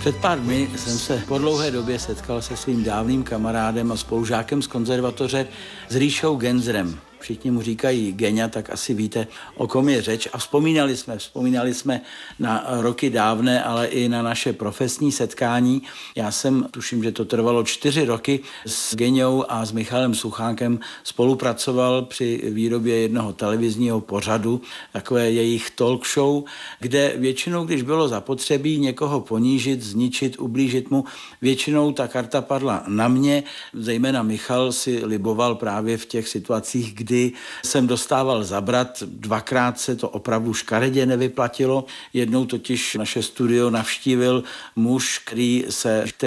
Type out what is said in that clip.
Před pár dny jsem se po dlouhé době setkal se svým dávným kamarádem a spolužákem z konzervatoře s Ríšou Genzerem. Všichni mu říkají Geňa, tak asi víte, o kom je řeč. A vzpomínali jsme na roky dávné, ale i na naše profesní setkání. Já jsem, tuším, že to trvalo 4 roky, s Geňou a s Michalem Suchánkem spolupracoval při výrobě jednoho televizního pořadu, takové jejich talk show, kde většinou, když bylo zapotřebí někoho ponížit, zničit, ublížit mu, většinou ta karta padla na mě. Zejména Michal si liboval právě v těch situacích, kdy jsem dostával zabrat. 2krát se to opravdu škaredě nevyplatilo. Jednou totiž naše studio navštívil muž, který se